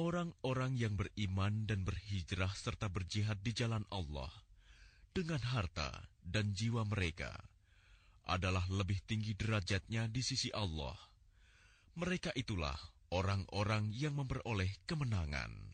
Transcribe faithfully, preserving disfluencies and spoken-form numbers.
Orang-orang yang beriman dan berhijrah serta berjihad di jalan Allah dengan harta dan jiwa mereka adalah lebih tinggi derajatnya di sisi Allah. Mereka itulah orang-orang yang memperoleh kemenangan.